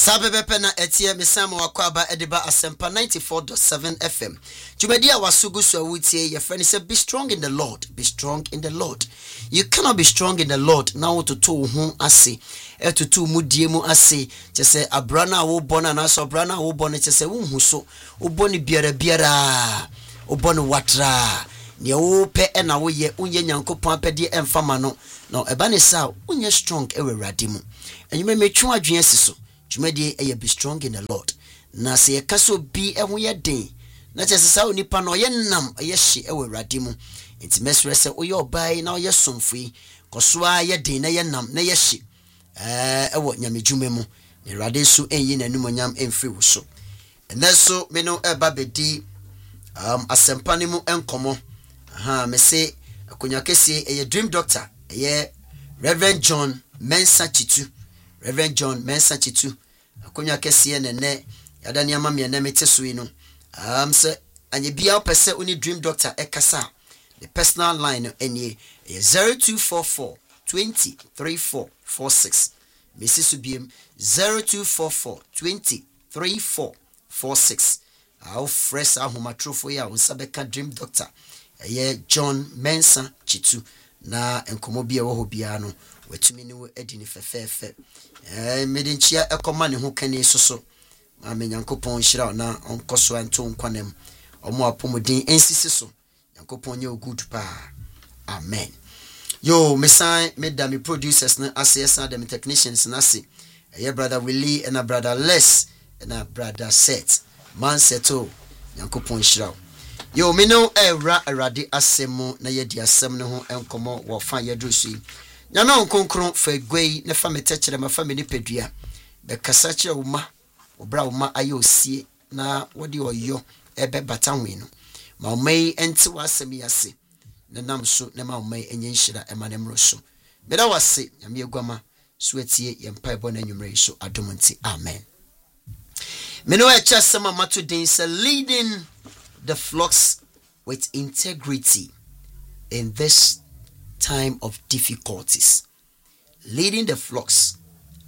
Sabebepe na etie mesama wakwaba ediba asempa 94.7 FM. Jumedia wasugu so wutie your friend say be strong in the Lord. Be strong in the Lord. You cannot be strong in the Lord now to ho ase. Etutu mu die mu ase. Chese abrana wo bona na so abrana wo bona chese wonhu so. Wo boni biara. Wo boni watra. Ne wo pe na wo ye unye Nyankopon apede emfama no. No eba ne sa unye strong ewe rade mu. Enyume metwu adwen asiso. Jumedi eye be strong in the Lord. Na se yekaso bi eho ye den. Na chese sa onipa no ye nam ye hye ewe rade mu. Enti mesre se oye obai na oye somfui. Kosoa ye den na ye nam na ye hye. Ewo nyamejume mu. Ne rade so enyi nanumonyam emfiri wo so. Eneso me no eba bedi asempa ne mu enkomo. Me se akonya kese eye dream doctor eye Reverend John Mensa Chitu. Reverend John Mensa Chitu akonya kese ne yada ne ama me na meteso yi no se anye bia pese oni dream doctor ekasa the personal line enie 0244 20 3446 mesisu biem 0244 20 3446 au fresh ahomatrofo ya unsabeka dream doctor John Mensa Chitu na enkomo bia wo bia no wetumi ni wo edi ni fefefe medinchia ekoma ne ho kane soso ma me Nyankopon hyira na onkoso anto nkwanem omo apomodin ensisi so Nyankopon nye good pa amen yo mesan meda me producers na asesa dem technicians na se brother Willie and a brother Les and a brother Set man seto Nyankopon hyira yo me no era erade asemo na yedi asem ne ho enkomo wo fa yedrusu nyana onkonkron fa gwei ne fa metechere ma fa me ni pedua be kasa kire wo ma obra wo ma ayo sie na wodi oyo ebe bata hwe no ma omai enti wasem yase ne nam so ne ma omai enye nhira e ma ne mro so me da wase nyame aguama so atie ye mpa ebo na nwumre so adomonti amen me no echa sama mato den say leading the flocks with integrity in this time of difficulties. Leading the flocks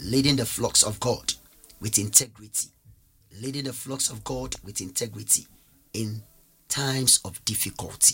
of God with integrity. Leading the flocks of God with integrity in times of difficulty.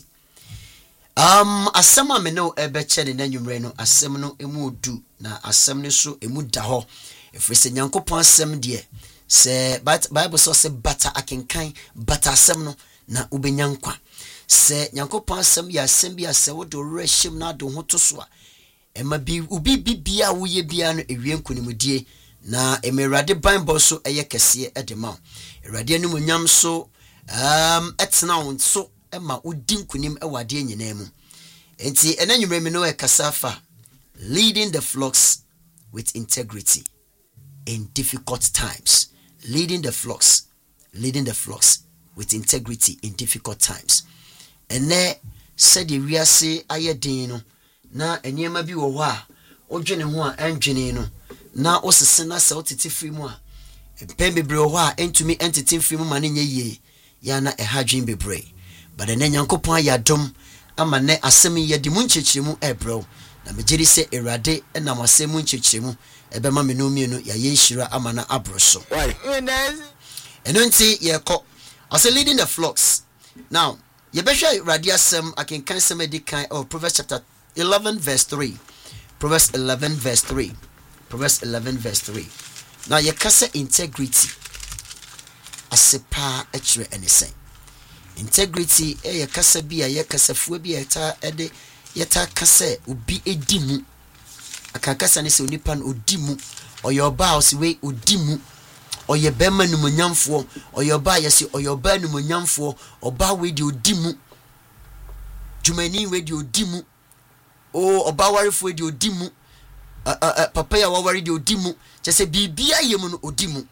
Asema me no ebeche ne nanwumre no asem no emu du na asem ne so emu da ho. Efrese Nyankopon asem de se Bible so se bata akenkan bata asem no na ubenyankwa se Nyankopon asem ya asem bi ase wo do rehim na do hoto so a ema bi ubi bibia wo ye bia no ewie nkunimdie na emerade Bible so eye kese edema erade anu nyam so etena won so ema odi nkunim ewade nyina mu enti enanwumre me no ekasafa leading the flocks with integrity in difficult times. Leading the flocks with integrity in difficult times. And there said the wiase ayedin no na eniema bi wo ho a odwene ho a endwene no na osese na se otete free mu a pembebre wo ho a entumi entete free mu mane nyeye ya na ehadwen bebre but ene Nyankopon ayadom ama ne asem yedi mu nchechiremu ebro na megiri se erade na masem mu nchechiremu ebema me no mienu ya yenhira ama na abroso enonti yeko as leading the flocks. Now yebehwe radia sem akenkan sem edikan of Proverbs chapter 11 verse 3. Proverbs 11 verse 3. Proverbs 11 verse 3. Now yekase integrity asepa echre anything. Integrity yekase bia yekasafuo bia eta ede yeta kase obi edimu akakasa ne se onipa no odimu oyoba house we odimu oyebema numonyamfo oyoba yesi oyoba numonyamfo oba we di odimu jumani we di odimu oba warefo di odimu papa ya wawari di odimu chese bibia yemu no odimu.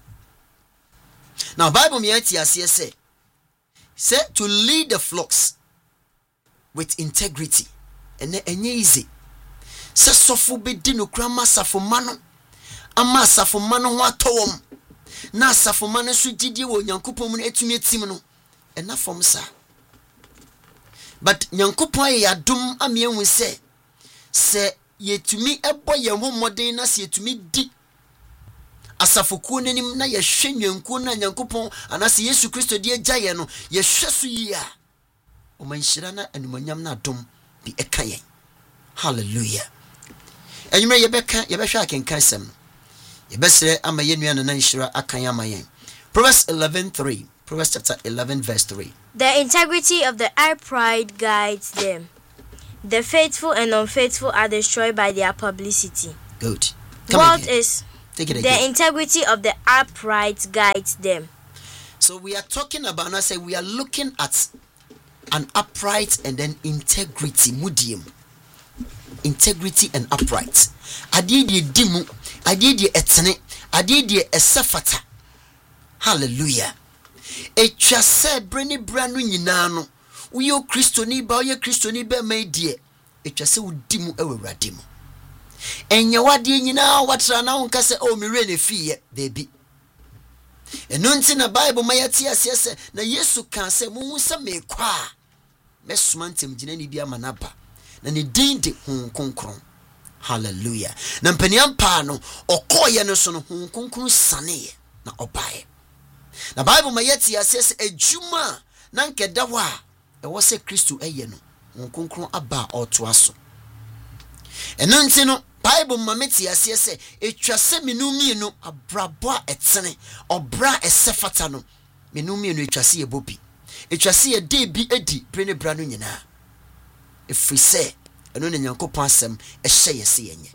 Now Bible me ati say to lead the flocks with integrity and enye easy. Se sofo bedi no krama safomano ama safomano ho atowom na safomano so gidie wo Nyankopon mu etumi etim no ena fom sa but Nyankopon ya dum amienwu se yetumi ebo ye homoden na se yetumi di asafokuo nanim na yɛhwɛ nwankuo na Nyankopɔn anase Yesu Kristo de agyaye no yɛhwɛ so yi a ɔmanhyira na animonyam na adom bi ɛka yɛn. Hallelujah. Anyway, yɛbɛhwɛ akenkan sɛm no. Yɛbɛsrɛ ama yɛn nua na nhyira akan ama yɛn. Proverbs 11:3. Proverbs chapter 11 verse 3. The integrity of the upright guides them. The faithful and unfaithful are destroyed by their publicity. Good. What is Take it the again. integrity of the upright guides them? So we are talking about, and I say we are looking at an upright and then integrity, mudium. Integrity and upright. Adi die dimu, adi die etene, adi die esefata. Hallelujah. Etwa se breni branu nyina no. Uyo Kristoni ba uye Kristoni be me die. Etwa se udimu ewurade mu. Enye wade nyina watra na wonka se o mire ne fiye baby. Eno nti na Bible mayati asese na Yesu kan se muhu se mekwa. Mesoma ntem gina ni bia manaba. Na ne din de Honhom Kronkron. Hallelujah. Na mpaniam pa no okoye no so no Honhom Kronkron sane na obae. Na Bible mayati asese ejuma na nkeda wa e wo se Kristo eye no Honhom Kronkron aba otoa so. Eno nti no Bible mameti asese etwa se menumi no abrabo a etene obra esefata no menumi no etwa se ebobi etwa se ye de bi edi prene bra no nyina efri se eno ne Nyankopon asem ehye yese yenye.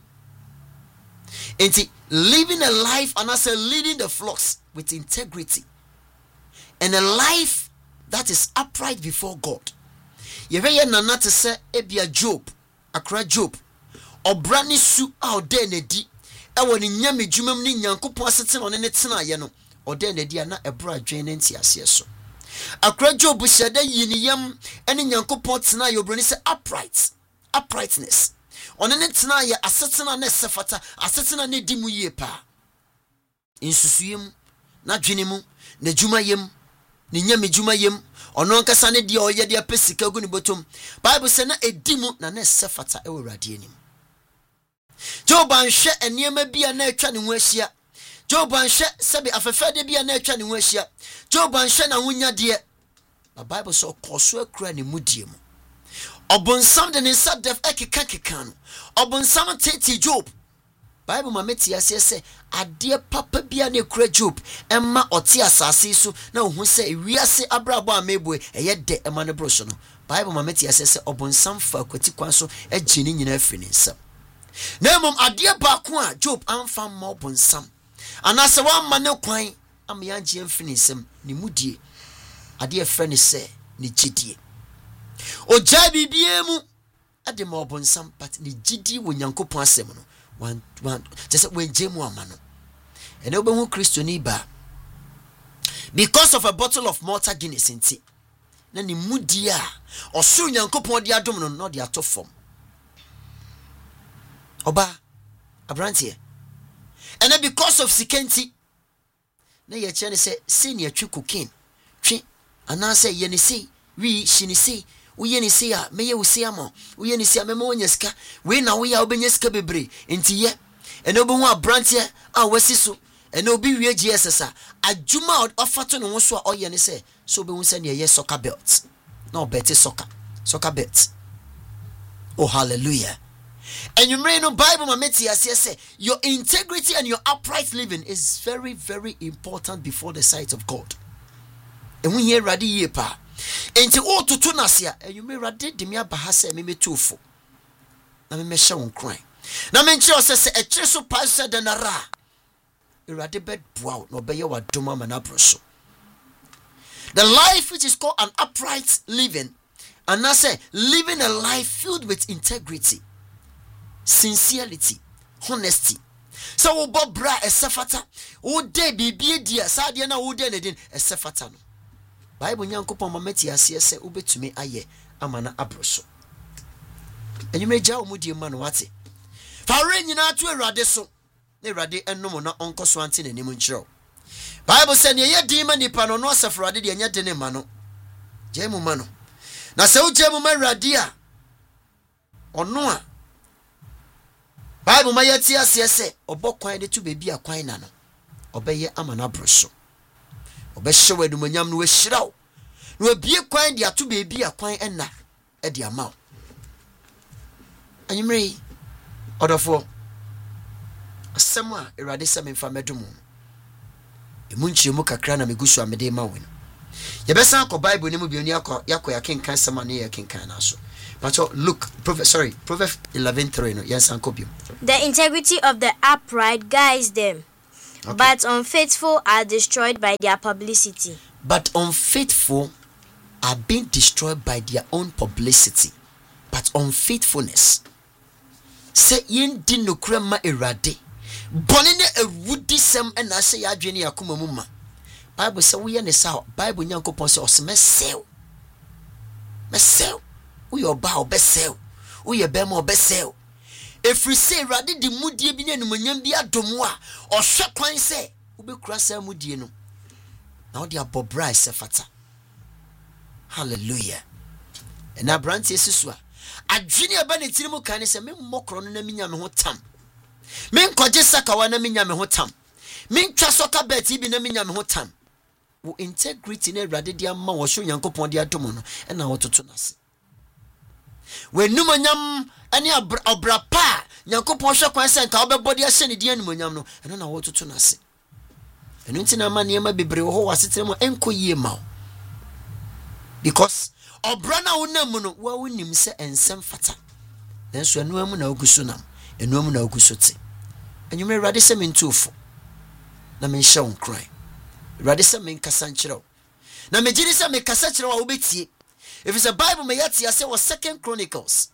Enti living a life and as leading the flocks with integrity and a life that is upright before God. Yeveye nana te se ebia Job akra Job obrani su a ode na di ewo ne nyame dwumam ni Nyankopon asete no ne tena ye no ode na di na ebra adwen ne ntiase so akra Job hyeda yiniyam ene Nyankopon tena ye obrani se uprightness one ne tena ye asetena na sefata asetena ne di mu yie pa insusuyem na dwene mu na dwumayem ne nyame dwumayem ono nkasa ne di oye de apesika gu ne botom Bible se na edimu na ne sefata ewo Awurade anim. Job anhwe eniema bia na atwa ne ho ahia. Job anhwe sebe afefede bia na atwa ne ho ahia. Job anhwe na hunyade. The Bible so koso akura ne mudie mu. Obonsam de ne sadef ekeka no. Obonsam tete Job. Bible mameti asese ade papa bia na ekura Job emma ote asase so na ohun se wiase abrabo amebo eye de emma ne bro so no. Bible mameti asese obonsam fa kwati kwan so agini nyina afiri ne nsam. Nemom ade ba ko a Job amfa ma obonsam anase wan ma ne kwan am ya ngie mfini nsam ne mudie ade efre ne se ne gidie o ja bibie mu ade ma obonsam but ne gidie wo Nyankopon asem no wan just when jemu amano ene obehu Kristo ni ba because of a bottle of Malta Guinness nti na ne mudie a oso Nyankopon de adom no no de atofom Oba abrantie and because of sikenti na ye chene se senior twi cocaine twi ana se ye ne sei wi shini sei uye ni sei a meye usi amo uye ni sei a memo onyeska we na we ya obenyeska bebre enti ye and obehu abrantie a wasiso and obi wie GSS adwuma ofato no so a oye ne se so obehu se ne ye soccer belt na obeti soccer belt. Oh hallelujah. And you may know Bible mameti say your integrity and your upright living is very, very important before the sight of God. And we hear radi ye pa. And to all to tunasia, and you may radi demia bahasa me tufo. Na me mesha won cry. Na me nchi ose se etreso pastor denara. E radi bed bow no be wa doma manabroso. The life which is called an upright living, and I say living a life filled with integrity, sincerity, honesty. So wo bobra esefata wo de bibie dia saade na wo de ne din esefata no Bible Nyankopon mameti ase se obetumi aye amana abroso enyumeja wo mudie ma no wate fa re nyina to Awurade so na Awurade ennom na onkoso ante ne nim nkyerɛw. Bible say ne ye din ma nipa no no asefo Awurade de nya de ne ma no jemu ma no na se wo jemu ma Awurade a ono a Bible mayati ase se obokwan de to bebi akwan na no obeye amana broso obehye wadumanyam no wahiraw no abie kwan dia to beebi akwan enna e dia maw anyimre odofo asɛm a Awurade sɛ memfa mɛdom emu nkyeremu kakra na megusu amede ma wo no yɛbɛsan akɔ Bible ne mu bioni yakɔ yakenkan sɛm a ne yakenkan na so but look Proverbs 11:3 no yɛnsan kɔ biom. The integrity of the upright guides them, okay. But unfaithful are destroyed by their publicity. But unfaithful are being destroyed by their own publicity. But unfaithfulness say yendi nokura ma Awurade bɔne ne awudi sɛm ɛna sɛ yɛadwene yakoma mu ma Bible sɛ woyɛ ne sa Bible Nyankopɔn sɛ ɔsɛ mɛsɛw woyɛ ɔba ɔbɛsɛw woyɛ bɛma ɔbɛsɛw ɛfiri sɛ Awurade de mudie bi ne anumanyam bi adom a ɔhwɛ kwan sɛ wobɛkura saa mudie no na wode abɔ bra sɛ fata. Hallelujah. ɛna brantie sisu a adwene aba ne tirimu kan sɛ memmɔkorɔ no na minya me ho tam menkɔgye sakawa na minya me ho tam mentwa soka bet bi na minya me ho tam wo integrity na Awurade de ama wo hwo Nyankopɔn de adom no ɛna wototo nase wenumonyam ani obra pa Nyankopɔn hwɛ kwan sɛ nka wobɛbɔ de ahyɛ ne di anumonyam no ɛna na wototo nase ɛno nti na ma nneɛma bebre wo ho wasetere mu enko yie ma wo because obra na wonam no wa wonim sɛ ensɛm fata nanso ɛno amu na oguso nam ɛno amu na oguso te anwumre Awurade sɛ mentufo na menhyɛ wo nkran Awurade sɛ menkasa nkyerɛw na megyiri sɛ mekasa kyerɛw a wobɛtie if the Bible me yati ase was Second Chronicles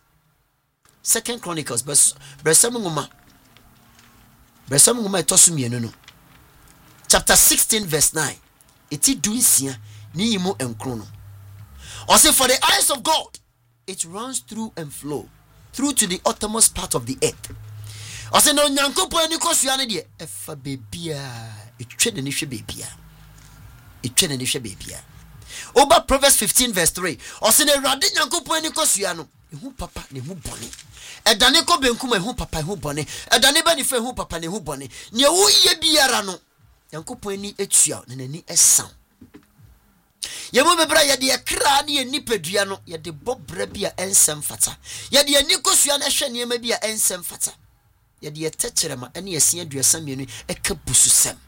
bersam ngoma etoso mienu no chapter 16 verse 9 eti dunsia ni yimu enkro no or say for the eyes of God it runs through and flow through to the uttermost part of the earth or say no Nyankopɔn ni kosua ne de efa bebia etwe ne hwe bebia Oba Proverbs 15 verse 3 or say Awurade Nyankopɔn ni kosua no ehu papa ne hu bɔne edane ko benkum ehu papa ehu bɔne edane ba ni fa ehu papa ne hu bɔne ne wo ye biara no Nyankopɔn ni etua na nani esam yemu bebra ye de kra ne nipadua no ye de bobra bia ensem fata ye de ani kosua na hwe niema bia ensem fata ye de tekyerema ene ye sia aduasa mienu eka bususem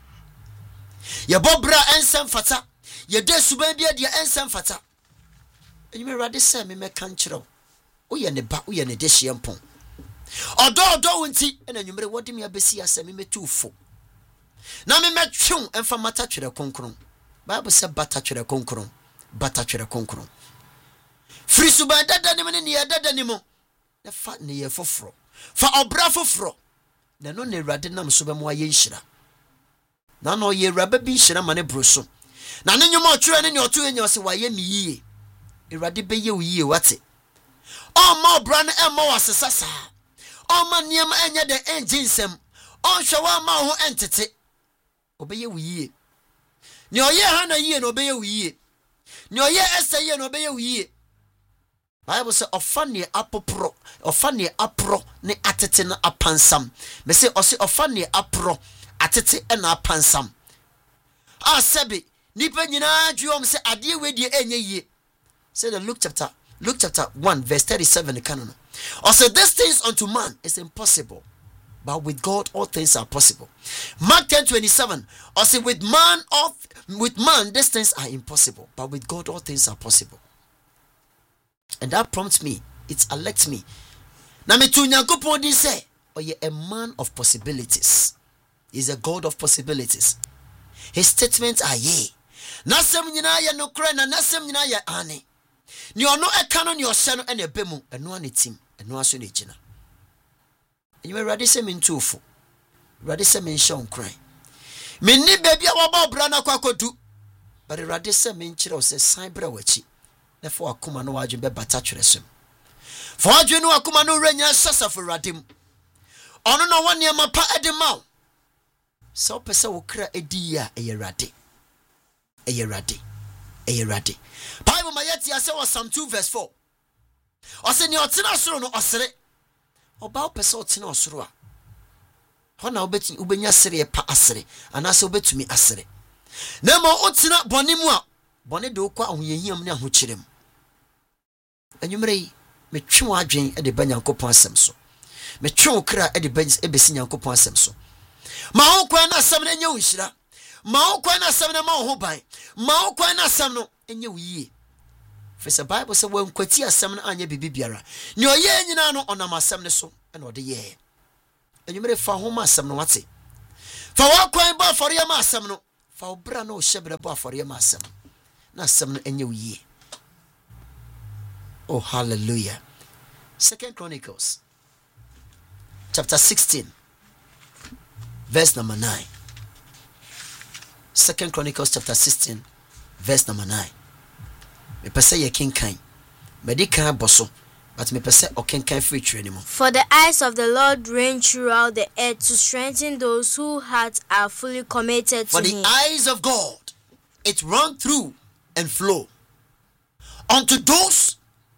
ye bobra ensem fata ye de suban bia de ensem fata enyime Awurade sɛ me meka nkyerɛw woyɛ ne ba woyɛ ne de hyiempon ɔdɔ wonti ena nwumre wode me abesi asɛ me metufo na me metwew emfa mata twere konkron Bible sɛ bata twere konkron firi suban dada ne ne ye dada ne mo na fa ne ye foforo fa obra foforo na no ne Awurade nam so bɛmo aye nhyira na no ye Awurade bi nhyira ma ne broso na ne nyoma ɔtwere ne ɔto enya ɔse waye mi yie Awurade bɛyɛ wo yie wate ma obra no emma wasesa saa ma niam enya de enjinsem hwe wa ma ho entete obɛyɛ wo yie ne ɔyɛ ha na yie no obɛyɛ wo yie ne ɔyɛ ɛsɛ yie no obɛyɛ wo yie Bible sɛ ɔfa ne apro ne atete na apansam me sɛ ɔse ɔfa ne apro atete na apansam sɛbe nipa nyinaa dwom sɛ ade wedie enye yie say the Luke chapter 1 verse 37 canon or say these things unto man is impossible but with God all things are possible. Mark 10:27 or say with man these things are impossible but with God all things are possible. And that prompts me, it alerts me. Na me tu Nyankopɔn din say oye a man of possibilities. He's a God of possibilities. His statements are yea. Nasem nyina ye nokra na nasem nyina ye ane. Ni ono eka no ni ohye no ene bemu eno ane tim eno aso ne gina. Enye Awurade se me ntufo. Awurade se me nhye onkran. Me ni baby a waba obra na kwakodu. But Awurade se me nkyere o se san bra wachi. Na fo akoma no wadwe be bata tweresem. Fo wadwe no akoma no renya sasafo Awurade mu. Ono no wone ma pa edema. So pese wo kra edi ya Awurade. Awurade. Bible mayati ase was Psalm 2 verse 4. Ose ni otena soro no osere. Oba pese otena osoro a. hona ubenya sere pa asere anase ubetumi asere na mo otina bone mu a bone de okwa ahoyehiam ne ahokyerem anwumre yi metwe wo adwen de ba Nyankopɔn asɛm so metwe wo kra de ba ebesi Nyankopɔn asɛm so ma wo kwan na asɛm na nya wo nhyira ma wo kwan na asɛm na ma wo ho ban ma wo kwan na asɛm no nya wo yie fese Bible say wo nkwati asɛm na anya bibi biara ne oyɛ nyina no onam asɛm ne so na ɔde yɛ anwumre fa ho ma asɛm no wate fa wo kwan ba afɔre ma asɛm no fa wo bra na o hyɛbrɛ ba afɔre ma asɛm na asɛm no nya wo yie. Oh, hallelujah. 2 Chronicles chapter 16 verse number 9. 2 Chronicles chapter 16 verse number 9. Me pese ye kinkan. Me di kan boso, but me pese o kinkan free training mo. For the eyes of the Lord range throughout the earth to strengthen those whose hearts are fully committed to Him. For the eyes of God, it run through and flow unto those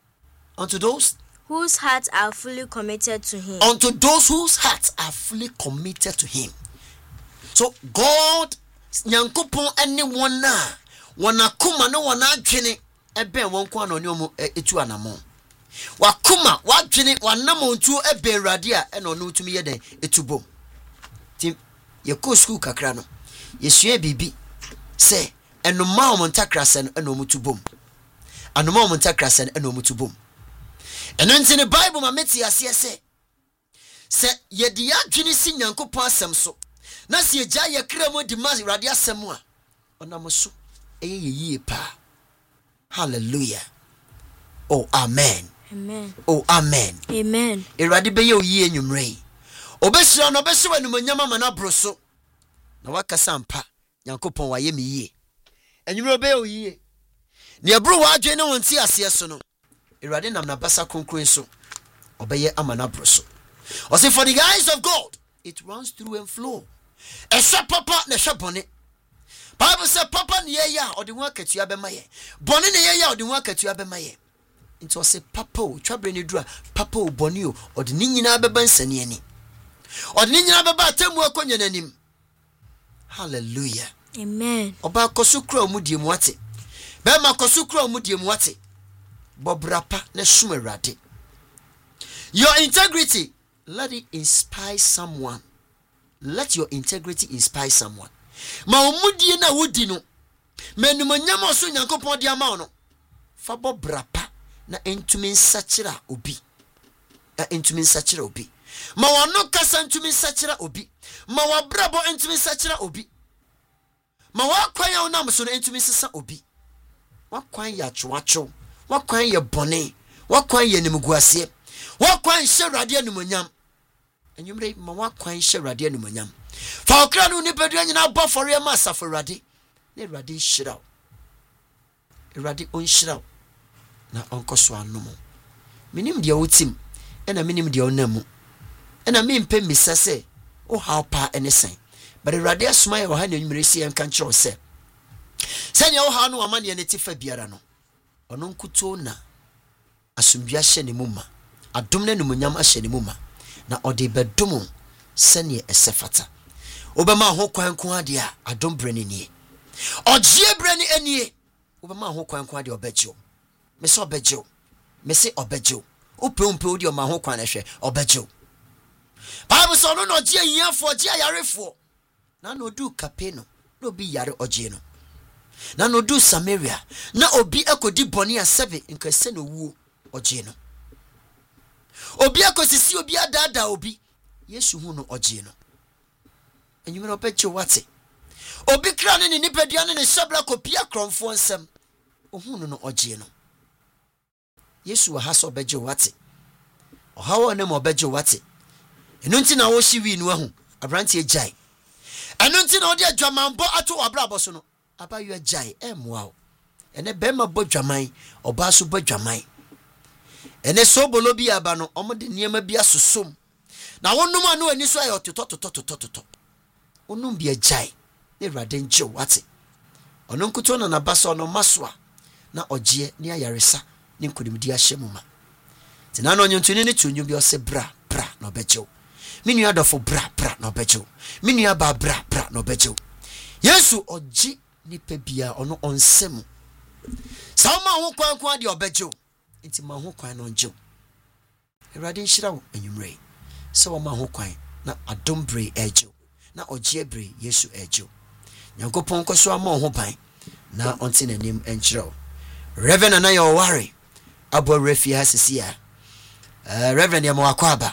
whose hearts are fully committed to Him. Unto those whose hearts are fully committed to Him. So God, Nyankopɔn anyone na wanakuma no wanadwene ebe wonko anonyomu etu anamo. Wakuma wadwene wanamo ntu ebe Awurade a eno no tumi ye den etubom. Tim ye ko school kakra no. Yesua bibi se enoma omontakrase no eno mutubom. Anoma omontakrase no eno mutubom. Eno nti ne Bible ma meti ase se ye de adwene si Nyankopɔn asɛm so na se agya ye kra mu di ma Awurade asɛm a onam so yie pa. Hallelujah. Oh amen. Amen. Oh amen. Amen. Awurade be ye oyie nwumre obesira no obehwe wanumanyama mana broso na wakasa mpa Nyankopɔn waye me yie enwumre be ye oyie ne abro wa adwen ne wonti ase so no Awurade nam na basa konkron so obeye amana broso. O say for the eyes of God it runs through and flow. Esha papa na hwe bone. Bible say papa ne ye ya ode ho akatua be maye. Bone ne ye ya ode ho akatua be maye. Nti o say papa o twabre ne dura papa o bone o ode ni nyina be bansane ani. Ode ni nyina be ba tamu akonya nanim. Hallelujah. Amen. Oba koso kura omudie mu ate. Be ma koso kura omudie mu ate. Bobrapa na sum Awurade. Your integrity, let it inspire someone. Let your integrity inspire someone. Ma omudie na wodi no. Menumanyam oso Nyankopɔn di ama no. Fa bobrapa na entumi nsakira obi. Na entumi nsakira obi. Ma wano kasa entumi nsakira obi. Ma wabrabo entumi nsakira obi. Ma wakwan ya onam so no entumi sesa obi. Wakwan ya chwacho. Wakwan ye bone. Wakwan ye nimguase. Wakwan hye Awurade anumonyam. Enwumre ma wakwan hye Awurade anumonyam. Fa okra no ni pedua nyina bɔ fɔre ma asafo Awurade. Na Awurade hyira wo. Awurade onhyira wo. Na onkoso anomo. Minim dia wotim. Ena minim dia onamu. Ena mempe misase o how pa enesen. But Awurade asoma ye wo ha na enwumre si en kan kyerɛ se. Senya wo ha no amane ne tifa biara no. Ono nkuto na asomdua hye ne muma. Adom na numunyam ahye ne muma. Na ode bedom sene esefata. Obema ho kwan ko ade a adom brani nie. Ogie brani anie. Obema ho kwan ko ade obegyo. Me so obegyo. Me se obegyo. Upempe odi o ma ho kwan ehwe obegyo. Bible so no ogie hiafo ogie yarefo. Na no du kapeno. No bi yare ogie no. Na no du Samaria. Na obi akodi boni asebe nkase no wuo ogie no. Obi akosisi obi adada obi. Yesu hu no ogie no. Enyumero peche wate. Obi kra ne nipadua ne hyabra kopia kromfo nsem. Ohunu no ogie no. Yesu wa haso beje wate. Ohawo ne mo beje wate. Enu nti na wo hyi wi no ahu. Abranti ejai. Enu nti na odi adwamanbo ato wabrabo so no. Abayo ejai emwa o. Ene bema bo dwaman, oba so bo dwaman. Ene sobolo bi aba no omode niema bi asosom. Na wonum anu ani so ayo tototototototo. Onum bi ejai. Ne Awurade nje wate. Ono nkuto na nabasa ono maswa na ogie ne ayaresa ne nkodimdi ahye muma. Tina no nyuntuni ne tunyu bi ose bra na obejew. Minu adofo bra bra no bejo. Minu aba bra bra no bejo. Yesu oji nipa bia ono onsem. Sa ma ho kwan de obejo. Nti ma ho kwan no njo. Erade nhyira wo enwumre. Sa ma ho kwan na adombre ejo. Na oji ebre Yesu ejo. Nyankopon koso ama ho ban na onti nanim enkyerɛw. Reverend Anayo Ware abo refi hasisia. Reverend Yamoakwaba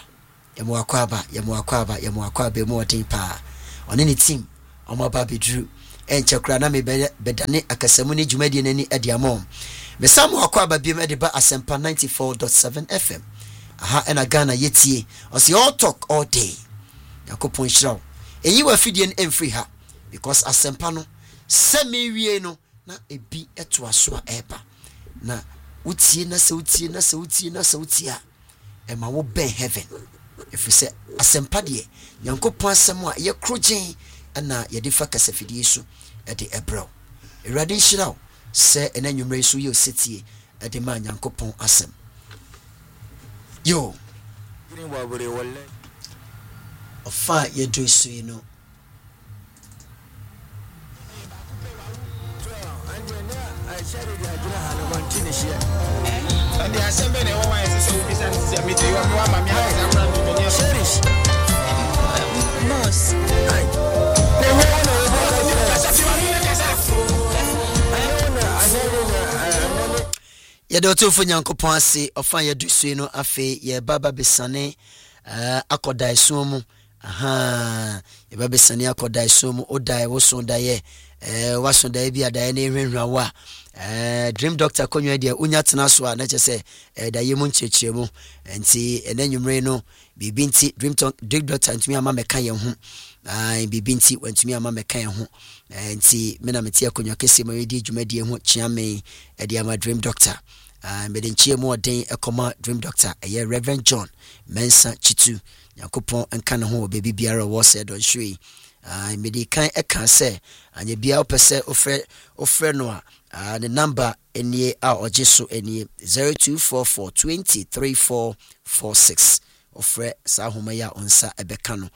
mu odin pa. One ne team omaba bedru enchekra na me bedane akasamu ne dwumadi nani adiamom. Me samu akwaba biem de ba Asempa 94.7 FM. Aha ena Ghana yetie. Osi all talk all day. Yakopon hyiraw. Eyi wa fidie emfri ha because Asempa no semi wie no na ebi eto aso a eba. Na utie na se utie a ema wo ben heaven. If you say Asempa de Nyankopon asem a ye krogen na ye de fa kasafidie so e de ebro. Erade hyiraw se enanwumre so ye osetie e de ma Nyankopon asem. Yo ofa ye do so you know. And the assembly never wants to say me to you and mamma cherish. Nurse. Ye do to for Nyankopon ase ofa ye do so you know afe ye baba besane akoda eso mu. Aha ye baba besane akoda eso mu odai wo so da ye waso da bia da na ehwenhwa wa dream doctor konwa dia unya tena so a na che da ye mu nchechire mu enti enanwumre no bibi nti dream doctor ntumi ama meka ye ho bibi nti wantumi ama meka ye ho enti me na meti akonwa kese ma yedi dwumadi ho chiame e ama dream doctor mede nchie mu odin ekoma dream doctor eye Reverend John Mensa Chitu Yakopon enka ne ho baby biara wo se don hwe mede kan eka se anya bia opese ofre no a the number enie a ojeso enie 0244203446 ofre sa homa ya onsa ebeka no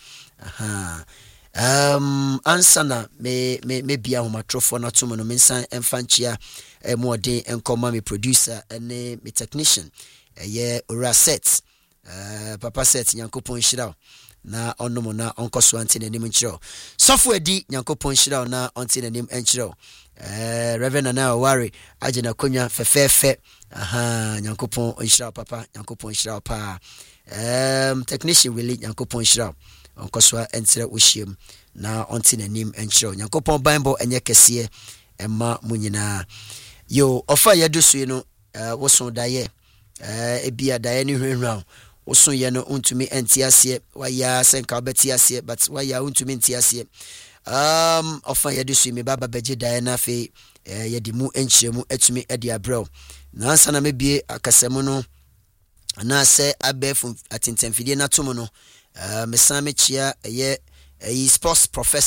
answer na me bia homa trofo na to no mensan emfanchia mo odin enkoma me producer ene me technician eye ora set papa set Nyankopon hyiraw na onomo na onkoso antene nim nkyerɛw sofo adi Nyankopon hyiraw na ontene nim enkyerɛw Reverend Anayo Ware agena konwa fefefe Nyankopon hyiraw papa Nyankopon hyiraw pa technician Willie Nyankopon hyiraw onkoso entere ohiem na ontene nim enkyerɛw Nyankopon Bible enye kese emma munyina yo ofa yedusu no woso daye ebia daye ni hwenhwan woso ye no untumi entiase waya senka obetiase but waya untumi entiase ofa yedusu me baba beje daye na fe yedi mu enchiremu etumi edi abrel na ansa na mebie akasemu no na se abefu atentemfidie na tomu no mesame chia ye sports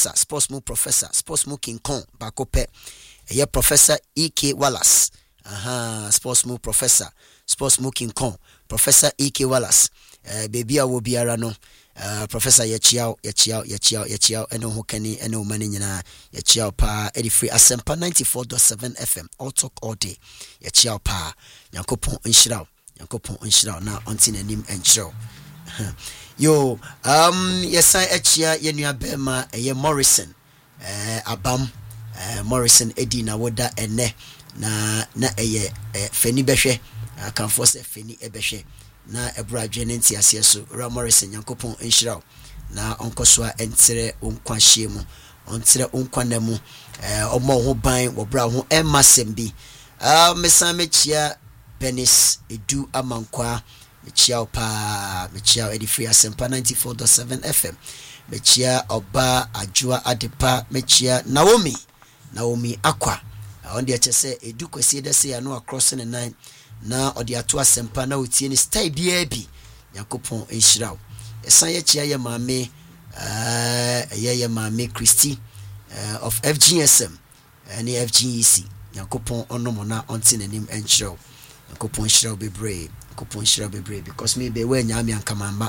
mu King Kong bakope ye Professor E.K. Wallace sports mu professor sports mu King Kong Professor E.K. Wallace baby a wo biara no Professor ye chiao eno ho kani eno mani nyina ye chiao pa edi free Asempa 94.7 FM all talk all day ye chiao pa Nyankopon nhyiraw na onti nanim enhyiraw yo yesan echia ye nua bema ye Morrison abam Morrison edi na woda ene na eye feni behwe kan force feni ebehwe na ebra dwene ntiase so Ra Morrison Nyankopon nhyiraw na onkoso a entere onkwa hye mu ontere onkwa na mu omo ho ban wo bra ho emasem bi mesan mechia Benis edu amankwa mechia edi free Asempa 94.7 FM mechia oba ajua adepa mechia Naomi Akwa on the chese edu kwesi de se ya no across the nine na odi ato Asempa na otie ni style bia bi Yakopon enhyiraw esan ye chia ye maame ye maame Christy of FGSM and FGEC Yakopon onomo na onti nanim enhyiraw Yakopon hyiraw bebre because me be we nya me ankamamba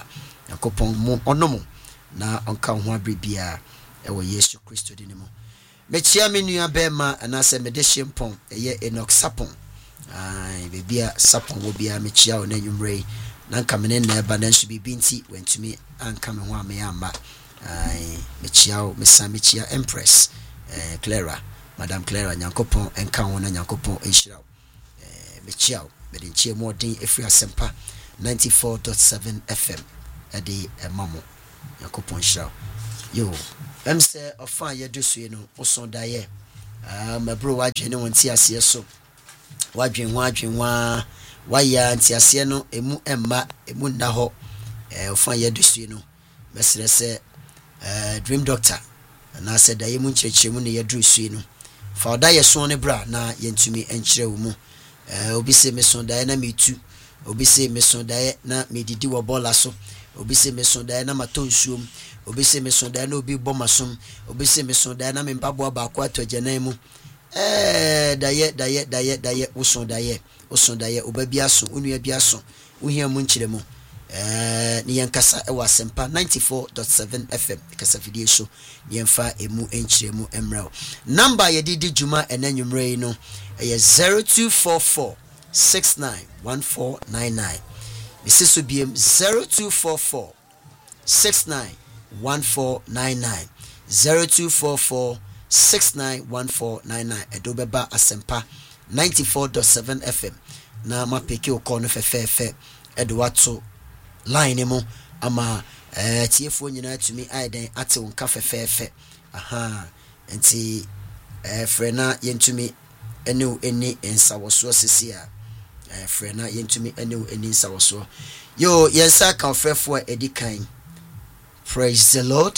Nyankopɔn mo ɔnom na ɔnka ho abrebia ɛwɔ Yesu Kristo din mu. Mechia me nua bema anase mede hyempɔn ɛyɛ Enoch Sapon. Bebia Sapon wo bia mechia wo na nwumre na nka me ne na eba na nso bibi nti wantumi anka me ho ameyamba. Mechia wo mechia Empress Clara, Madam Clara, Nyankopɔn enka ho na Nyankopɔn enhyira wo. Mechia wo mede nchie mo den efri Asempa 94.7 FM ade emamo Nyankopɔn hyira wo. Yo say ofa ye do so no oson da ye mabro wadwene wonti ase so wadwen waya nti ase no emu emma emu nda ho ofa ye do so no mesere se dream doctor na se da ye mu nkyerɛkyerɛ mu ne ye do so no fa da ye so ne bra na yentumi enkyerɛ wo mu obi se me son da ye na metu obi se me son da ye na medidi wo bola so obi se me son da ye na matonsuom obi se me son da na obi bɔ masom obi se me son da na me mpaboa ba kwa to gyanan mu da ye wo son da ye oba bi aso onua bi aso wo hia mu nkyerɛ mu ni yankasa e wa Asempa 94.7 FM kasa fidie so ni yemfa emu enkyerɛ mu emrɛw number ye didi juma enanwumre yi no 0244 691499 misiso biem 0244 691499 0244 691499 edobeba Asempa 94.7 FM na mapeke o no fefefe edowato line mu ama tiefo nyina tumi aiden ate wonka fefefe enti frena yentumi eni ensawoso sesia frena yentumi eni ensawoso yo yensa kan frefo edikan. Praise the Lord.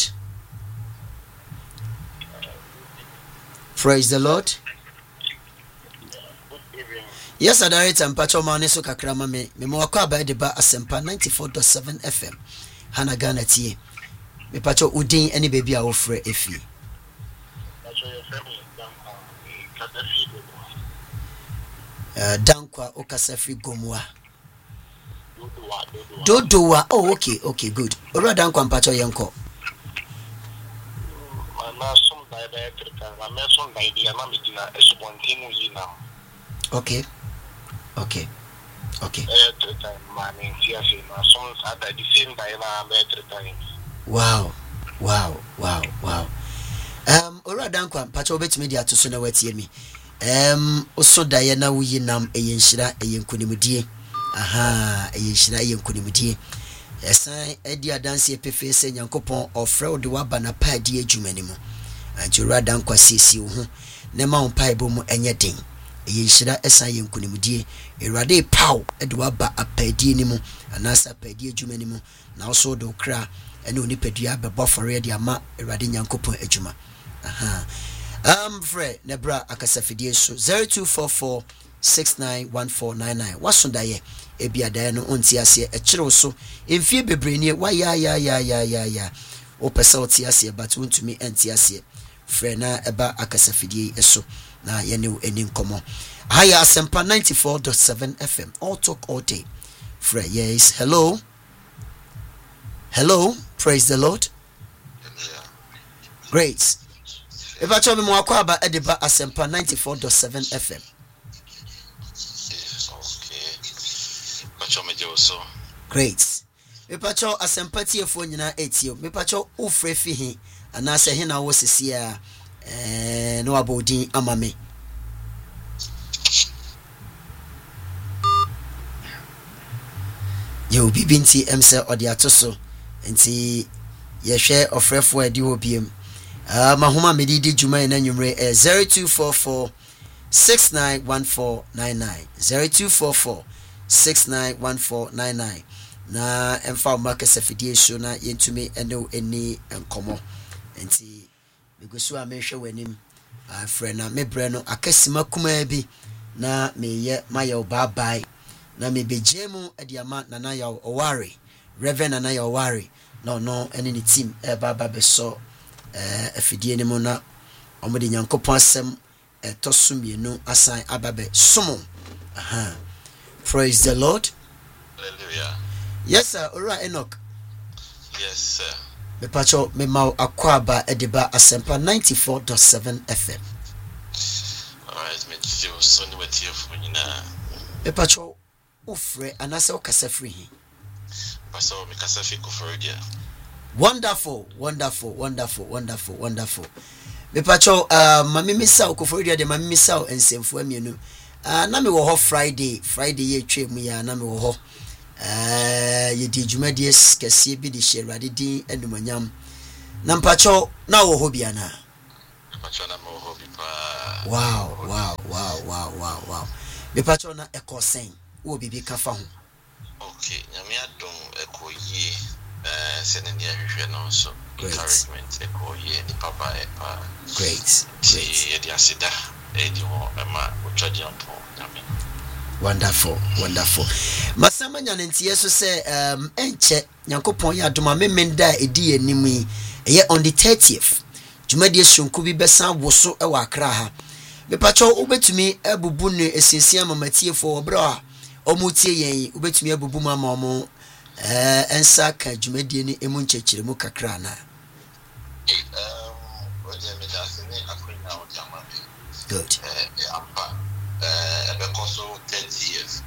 Praise the Lord. Yes, I direct and patcho mane so kakrama me mo akwa ba de ba Asempa 94.7 FM. Hana Ghana tie. Me patcho udin any baby a ofre efi. Dankwa okasafi gomwa. Dodowa. Oh, okay, good. Ora dankwa mpacho yenko. Okay. Wow. Ora dankwa mpacho betimi dia to so na watie mi. Oso da ye na wuyi nam eyenhyira eyenkunimudie. Eyenhyira eyenkunimudie. Esan edi adanse epefe se Nyankopɔn ofre wo de waba na pa di adwumani mu. Ora dankwa siesie wo ho ne ma wo pa ebo mu enye den. Eyenhyira esan eyenkunimudie. Erade paw de waba apadi ni mu anasa apadi adwumani mu na oso do kra ene onipadua bebo fore de ama Erade Nyankopɔn adwuma. Fre nebra akasafidie so 0244 691499 wasonda ye ebia da no onti ase e kire so emfie bebrenie wa ya opesa oti ase but wontumi enti ase fre na eba akasafidie eso na ye ne eni nkomo haya Asempa 94.7 FM all talk all day. Fre yes, hello, praise the Lord. Great. If I told me more about Ediba Asempa 94.7 FM. Okay. Great. If I told Asempa phone you na etio. Me pacho ufre fihi anase hina wo sesia no abodin amame. Yo bibinti emse odi atoso enti ye hwe ofrefo adi obiem. Mahoma medidi juma na nwumre 0244 691499 0244 691499 na emfa market afidie show na yentumi eni enkomo enti megosu amehwe wanim frena mebre no akasima kuma bi na meye maye obabai na mebejemu adiama nana ya oware Reverend nana ya oware no eni ni team baba beso afidie ni mo na omode Nyankopɔn asem etosumienu asan ababe somo. Aha. Praise the Lord. Hallelujah. Yes sir, all right Enoch. Yes, sir. Me pacho me mau akwaba ediba asempa 94.7 FM. Alright, me feel so new with you for you now. Me pacho ufre anase okasa free hi. Pastor me kasa fi ko for dia. Wonderful. Me pacho mami misa okofo dia de mami misa ensemfo amienu. Na me wo ho Friday ye twa mu ya na me wo ho. Ye di dwumadi kese bi di hye din enumanyam. Na mpacho na wo ho bia na. Pacho na mo ho bi pa. Wow. Me pacho na ekosen wo bibi kafa ho. Okay, nyame adom ekoyi sending the hwehwe no so encouragement ekoyi ni papa pa. Great. Ye di asida edi ho ema otwadi ampo nyame. Wonderful. Masama nyanentie so say enche Nyankopon ya adoma memenda edi enimi eye on the 30th. Dwumadi sonku bi besa woso e wa Accra ha. Me pacho obetumi abubu ne esiesia mamatie fo obra omutie yen obetumi abubu mama omo ensa ka dwumadi ni emu nchechire mu kakra na. Good. Because 30 years,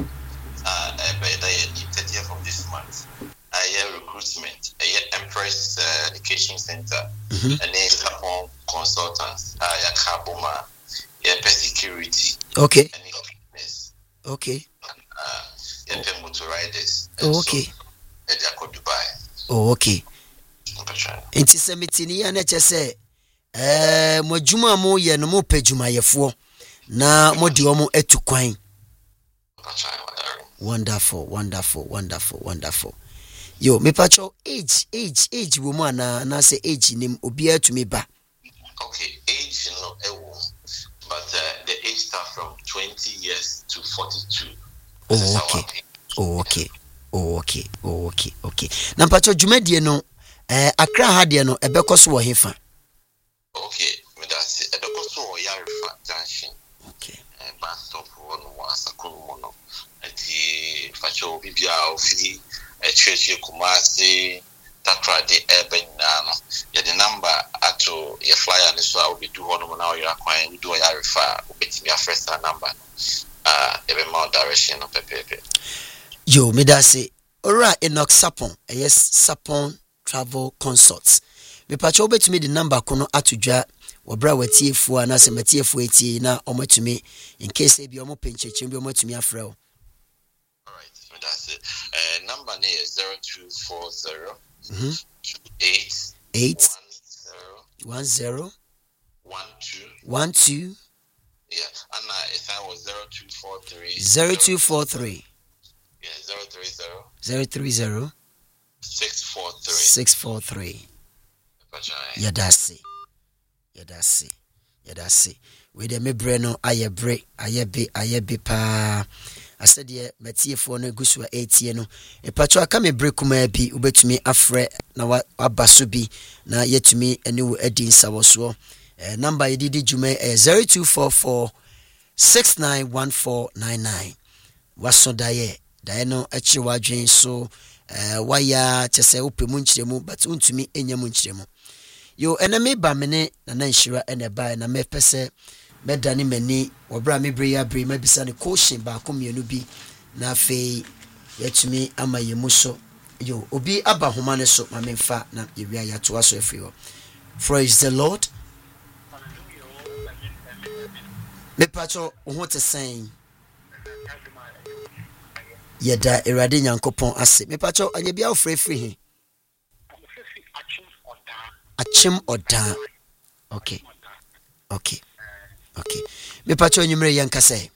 30th of this month, recruitment, Empress Education Center, and then upon consultants, Yakaboma, security. Okay. And fitness. Okay. Motor riders. Okay. Dubai. Oh, okay. Enti semitini ya neche se mo djuma mo ye no mo pedjuma yefo na mo di omo etukwan. Wonderful. Yo, me pacho age woman na say age nim obi atumi ba. Okay, age no but the age start from 20 years to 42. Okay. Na pacho djumadi no Accra ha de no ebekoso wo hefa. Okay, me that say ebekoso wo Yarefa junction. Okay. Bus stop one Asakuru no. Ati facho bibia ofili church Kumasi Takra de urban no. Ya the number ato your flyer ni so I will do one now you akwan we do Yarefa obetimi first number. Ebe more direction no pepepe. Yo, me that say ora Enoch Sapon, yes Sapon Travel Consults. Me pacho obetumi the number kono atudwa wobra watiefu ana se matiefu etie na omatumi in case ebi omo pencheche bi omatumi afrɛ o. All right, so that's it. Number is 0240 8 10 12 yeah, and if I was 0243 yeah, 030 643 Yadasi. We de me breno aye be pa. I said ye metiefo no gusua etie no. E patro aka me bre kuma bi ubetumi afre na wabaso bi na yetumi ene wo adi nsawoso. Number yidi jume 0244 691499. Waso daye no achi wadwen so waya chese opemu nchiremu but untumi enyam nchiremu. Yo enemy ba mene na nanhira ene ba na mepese medani mani wobra me bre ya bre mabisa ne caution ba komienu bi na afei yetumi amayemu so. Yo obi aba homa ne so ma memfa na yewia ya to aso afiri. Praise the Lord. Me pacho ho te saying yeda erade nyankopon ase. Me pacho anye bia ofrefri he. Achim oda. Okay. Me pacho nyumre yanka say.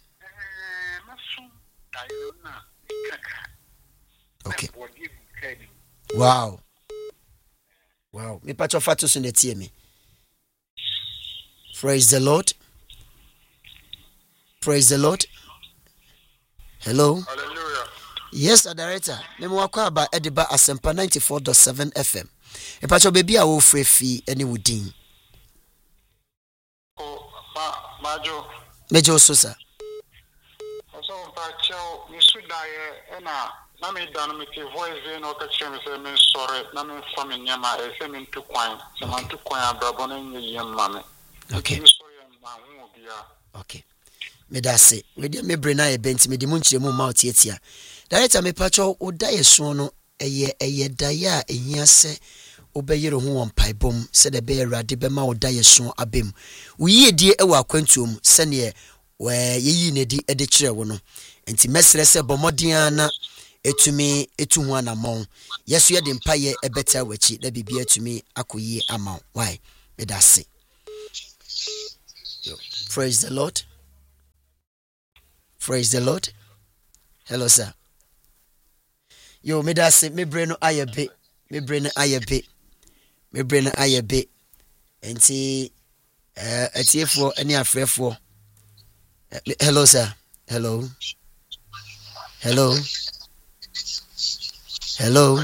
Okay. Wow. Me pacho fatu so netie me. Praise the Lord. Hello. Hallelujah. Yes, director. Me mo akwa ba ediba asempa 94.7 FM. E pacho baby a wo frefi ene wudin. Majo. Mejo so sir. Also pa Pacho, Misudaye, Ena, Nami Danamiti, voice in or Kachem, sorry, Nami Famine Yama, a semin to coin, someone to coin a Brabonin, young mammy. Okay. Okay. Me da se. We dey me brain na e bent me di munchire mu ma otietia. Director me pacho o da yeso no eye daye a ehia se obeyere ho won paibom se de be awrade be ma o da yeso abem. Wo yiedie e wa kwantuom se ne yeyi ne di e de kire wo no. Enti mesre se bomoden na etumi etu ho anamon. Yeso ye de mpaye e beta wachi da bibia etumi akoyi ama. Why? Me da se. Praise the Lord. Praise the Lord. Hello, sir. Yo, me da se me brain no aye bit. Me brain aye bit. Me brain aye bit. Enti etiefo any afrefo. Hello, sir. Hello. Hello. Hello.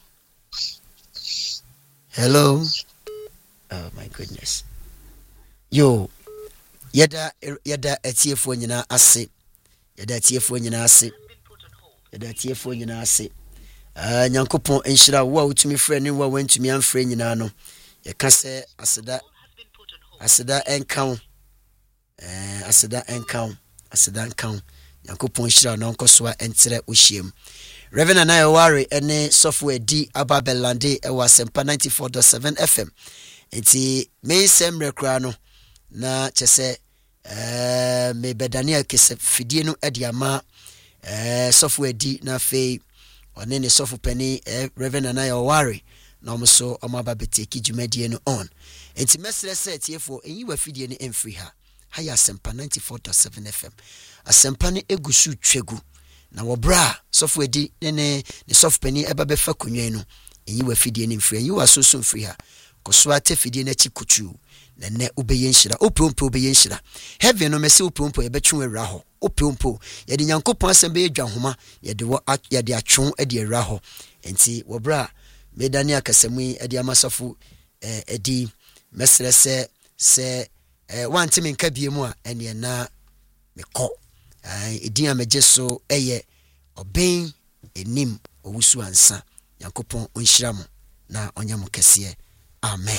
Hello. Oh my goodness. Yo. Yada etiefo nyina ase. Yada tiefo nyina ase. Yada tiefo nyina ase. Nyankopon enhyira wo a utumi frɛ ne wo a wantumi amfrɛ nyina no. Ye ka sɛ aseda enkan. Aseda enkan. Nyankopon hyira no nkoso a entere ohiem. Reverend Anayawari ene software di ababelande e wa Sempa 94.7 FM. Enti me semre kra no na chese me bedania kese fidie no ediama software di na fe one ne software penny Reverend Anayawari na omso omaba beteki dwumadie no on. Enti mesre set yefo enyi wa fidie ne emfri ha ya Sempa 94.7 FM. Asempa ne egusu twegu na wobra software di ne soft penny eba be fa konwen no enyi wa fidie ne mfri enyi wa soso mfri ha koso ate fidie na chikuchu na ne obeyenhyira opompo obeyenhyira heaven no mese opompo ye betwe wura ho opompo ye de Nyankopon asem be edwa homa ye de atwon e de wura ho enti wobra medani akasemu e de amasafo edi mesre se wantimi nka biemu a ene na mekọ edin amagye so eye oben enim owusu ansa Nyankopon onhyira mo na onyam kese amen.